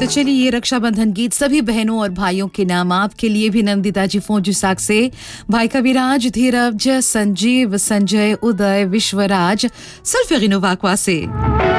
चलिए ये रक्षाबंधन गीत सभी बहनों और भाइयों के नाम आपके लिए भी नंदिता जी फौजी साग से भाई कविराज, धीरज, संजीव, संजय, उदय, विश्वराज, सुल्फिगिनो वाकवा से।